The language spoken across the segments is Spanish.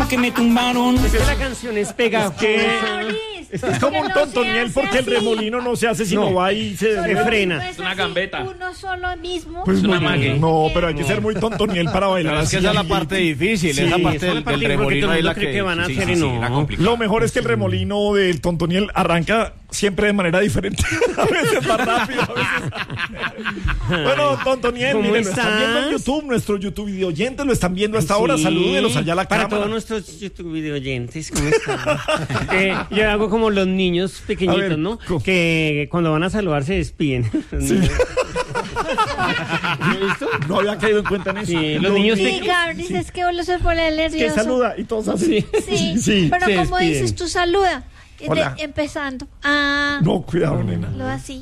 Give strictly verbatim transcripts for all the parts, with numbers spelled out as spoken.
que me tumbaron. Es que la canción es pegajosa. Es, es como un tontoniel porque el remolino no se hace sino no. va y se, se frena. No es, es una así, gambeta. Uno solo mismo. Pues es una magia. No, pero hay que ser muy tontoniel para bailar pero es así. que esa es la parte difícil, sí, esa parte esa del, es la parte del remolino que es la cree que, que van a sí, hacer sí, y sí, no. la complicada. Lo mejor es que el remolino del tontoniel arranca siempre de manera diferente. A veces más rápido, a veces. Bueno, tontoniel, ¿Cómo miren, lo estás? están viendo en YouTube, nuestro YouTube video oyente lo están viendo hasta ahora. Sí. Salúdelos allá a la Para cámara. todos nuestros YouTube video oyentes, ¿cómo están? eh, yo hago como los niños pequeñitos, ver, ¿no? ¿cómo? Que cuando van a saludar se despiden. Sí. ¿Lo has visto? No había caído en cuenta en eso. Sí, los niños Sí, te- Gabriel, dices que vos se pone Que nervioso. saluda y todos así. Sí, sí. pero se como despiden. dices tú, saluda. De- Hola. empezando. Ah, No, cuidado, nena. lo así.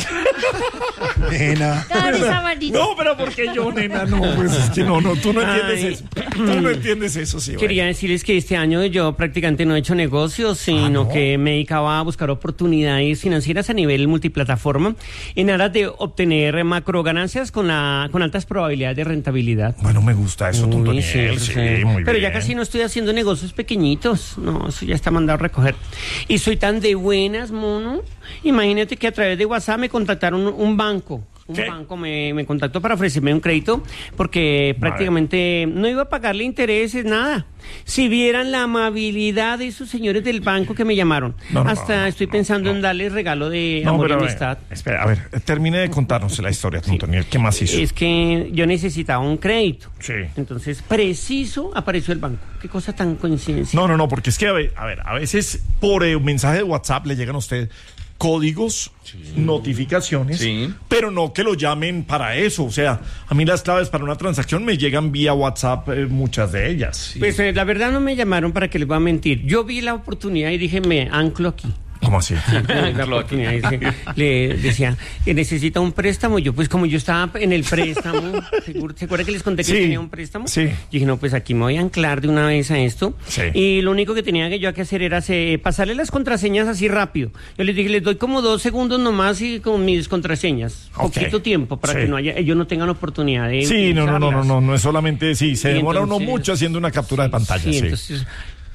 Nena. Gabriel Samarito. No, pero porque yo, nena, no, pues es que no, no, tú no entiendes Ay. eso. Tú no entiendes eso, sí. Quería decirles que este año yo prácticamente no he hecho negocios, sino Ah, ¿no? que me dedicaba a buscar oportunidades financieras a nivel multiplataforma en aras de obtener macro ganancias con la con altas probabilidades de rentabilidad. Bueno, me gusta eso, Uy, Tontoniel, sí, sí, eso sí. muy Pero bien. ya casi no estoy haciendo negocios pequeñitos. No, eso ya está mandado a recoger. Y soy tan de buenas, mono. Imagínate que a través de WhatsApp me contactaron un, un banco. Un ¿Qué? banco me, me contactó para ofrecerme un crédito porque prácticamente no iba a pagarle intereses, nada. Si vieran la amabilidad de esos señores del banco que me llamaron. No, no, Hasta no, estoy no, pensando no. en darles regalo de No, amor y pero a ver, amistad. espera, a ver, termine de contarnos la historia, Tontoniel. ¿Qué más hizo? Es que yo necesitaba un crédito. Sí. Entonces, preciso apareció el banco. Qué cosa tan coincidencia. No, no, no, porque es que, a ver, a, ver, a veces por eh, un mensaje de WhatsApp le llegan a usted códigos, notificaciones, Sí. pero no que lo llamen para eso. O sea, a mí las claves para una transacción me llegan vía WhatsApp, eh, muchas de ellas. Pues eh, la verdad no me llamaron para que les voy a mentir. Yo vi la oportunidad y dije, me anclo aquí. ¿Cómo así? La oportunidad, dice, le decía, que necesita un préstamo. Yo, pues como yo estaba en el préstamo, ¿seguro- ¿se acuerda que les conté que Sí, tenía un préstamo? sí. Dije, no, pues aquí me voy a anclar de una vez a esto. Sí. Y lo único que tenía que yo que hacer era se- pasarle las contraseñas así rápido. Yo les dije, les doy como dos segundos nomás y con mis contraseñas. Ok. Poquito tiempo para Sí. que no haya, ellos no tengan oportunidad de Sí, no, no, no, no, utilizarlas. no, no es solamente, sí, se Y demora uno entonces- mucho haciendo una captura de pantalla, Sí, sí. entonces...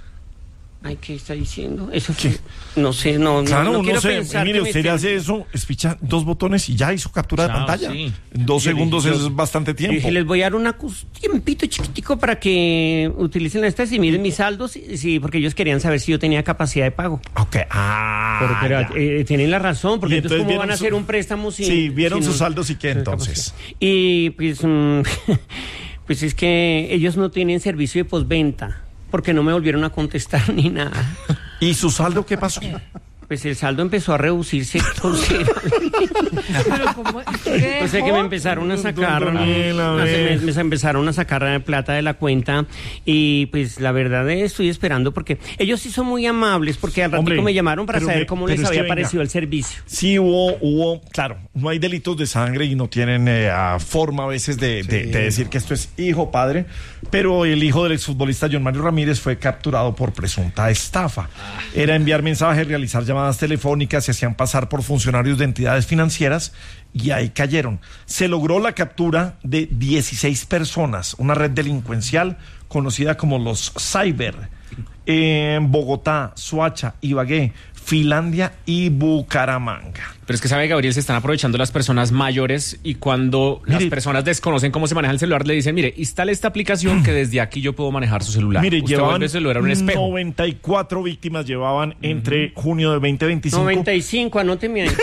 Ay, ¿qué está diciendo? Eso fue... No sé, no, no, Claro, no uno quiero se, pensar mire, que me usted le estén- hace eso, espicha dos botones y ya hizo captura de Chao, pantalla. sí. En dos Yo segundos dije, yo- es bastante tiempo. Dije, les voy a dar una cus- tiempito chiquitico para que utilicen estas y miren mis saldos, sí, sí, porque ellos querían saber si yo tenía capacidad de pago. Ok, ah, Pero, pero, ya. eh, tienen la razón, porque Y entonces, ¿cómo vieron van a su- hacer un préstamo sin... Sí, vieron sin sus un- saldos y qué sin entonces. capacidad? Y pues, mm, pues es que ellos no tienen servicio de postventa, porque no me volvieron a contestar ni nada. ¿Y su saldo qué pasó? Pues el saldo empezó a reducirse considerablemente. Pero ¿cómo? ¿Qué O sea que me dejó? empezaron a sacar, Don Daniel, a a- ver. me, me empezaron a sacar plata de la cuenta y pues la verdad eh, estoy esperando porque ellos sí son muy amables porque al Hombre, ratito me llamaron para pero saber me- cómo pero les es que había venga. parecido el servicio. Sí hubo, hubo, claro, no hay delitos de sangre y no tienen eh, a forma a veces de, de- de decir que esto es hijo, padre, pero el hijo del exfutbolista John Mario Ramírez fue capturado por presunta estafa. Era enviar mensajes, realizar llamadas telefónicas, se hacían pasar por funcionarios de entidades financieras y ahí cayeron. Se logró la captura de dieciséis personas, una red delincuencial conocida como los Cyber, en Bogotá, Soacha, Ibagué, Finlandia y Bucaramanga. Pero es que sabe, Gabriel, se están aprovechando las personas mayores y cuando Mire, las personas desconocen cómo se maneja el celular, le dicen, mire, instale esta aplicación que desde aquí yo puedo manejar su celular. Mire, Usted llevaban vuelve el celular a un espejo. noventa y cuatro víctimas llevaban entre junio de veinte veinticinco noventa y cinco, anóteme ahí.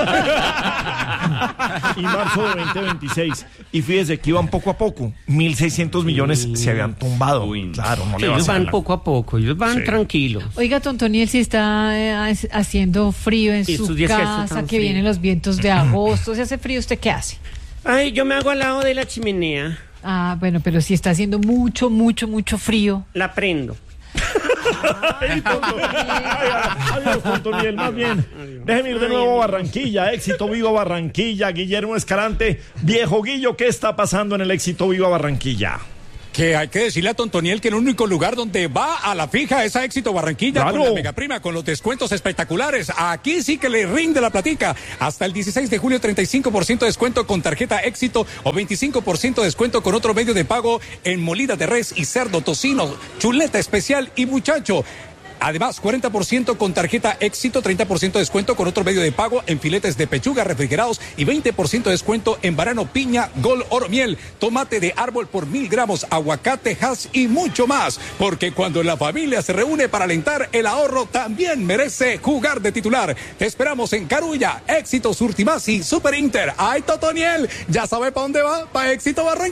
y marzo de veinte veintiséis. Y fíjese que iban poco a poco. mil seiscientos millones se habían tumbado. Uy, claro, no le va a Ellos hacer van la- poco a poco, ellos van Sí. tranquilos. Oiga, Tontoniel, si está eh, ha- haciendo frío en Y su estos días que hace casa, tan que frío. vienen los vientos de agosto, si hace frío, ¿usted qué hace? Ay, yo me hago al lado de la chimenea, Ah, bueno, pero si está haciendo mucho, mucho, mucho frío. la prendo. Ay, tonto. Ay, adiós, Tontoniel, más bien. Déjeme ir de nuevo a Barranquilla. Éxito Viva Barranquilla. Guillermo Escalante. Viejo Guillo, ¿qué está pasando en el Éxito Viva Barranquilla? Que hay que decirle a Tontoniel que el único lugar donde va a la fija es a Éxito Barranquilla, claro, con la mega prima, con los descuentos espectaculares. Aquí sí que le rinde la platica. Hasta el dieciséis de julio, treinta y cinco por ciento de descuento con tarjeta Éxito o veinticinco por ciento de descuento con otro medio de pago en molida de res y cerdo, tocino, chuleta especial y muchacho. Además, cuarenta por ciento con tarjeta Éxito, treinta por ciento de descuento con otro medio de pago en filetes de pechuga refrigerados y veinte por ciento de descuento en banano, piña, gol, oro, miel, tomate de árbol por mil gramos, aguacate, has y mucho más. Porque cuando la familia se reúne para alentar, el ahorro también merece jugar de titular. Te esperamos en Carulla, Éxito, Surtimasi, Super Inter. ¡Ay, Totoniel! ¿Ya sabe para dónde va? Para Éxito Barranquilla.